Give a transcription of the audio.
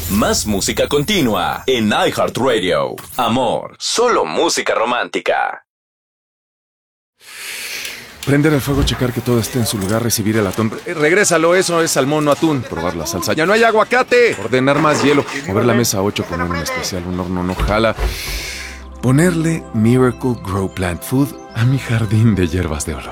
Más música continua en iHeartRadio. Amor, solo música romántica. Prender el fuego, checar que todo esté en su lugar, recibir el atún. Regrésalo, eso es salmón, no atún. Probar la salsa. ¡Ya no hay aguacate! Ordenar más hielo. Mover la mesa a 8, poner un especial, un horno no jala. Ponerle Miracle Grow Plant Food a mi jardín de hierbas de olor.